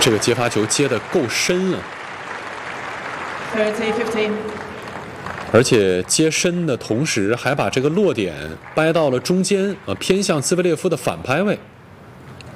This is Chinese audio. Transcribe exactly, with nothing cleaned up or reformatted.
这个接发球接得够深啊， thirty fifteen， 而且接深的同时还把这个落点掰到了中间啊，偏向兹维列夫的反拍位。